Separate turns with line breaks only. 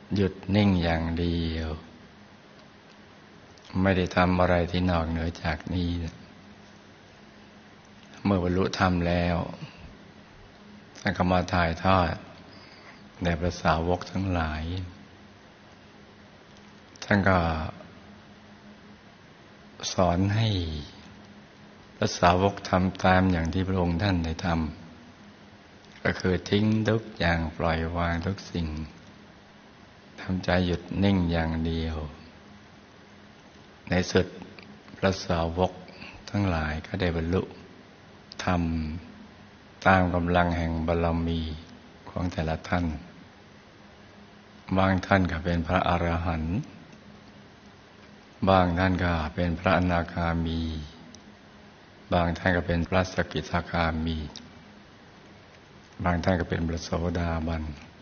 หยุดนิ่งอย่างเดียวไม่ได้ทำอะไรที่นอกเหนือจากนี้เมื่อบรรลุธรรมแล้วท่านก็มาถ่ายทอดแด่พระสาวกทั้งหลายท่านก็สอนให้พระสาวกทำตามอย่างที่พระองค์ท่านได้ทำก็คือทิ้งทุกอย่างปล่อยวางทุกสิ่งทำใจหยุดนิ่งอย่างเดียวในสุดพระสาวกทั้งหลายก็ได้บรรลุธรรมตามกำลังแห่งบารมีของแต่ละท่านบางท่านก็เป็นพระอรหันต์บางท่านก็เป็นพระอนาคามีบางท่านก็เป็นพระสกิทาคามีบางท่านก็เป็นพระโสดาบัน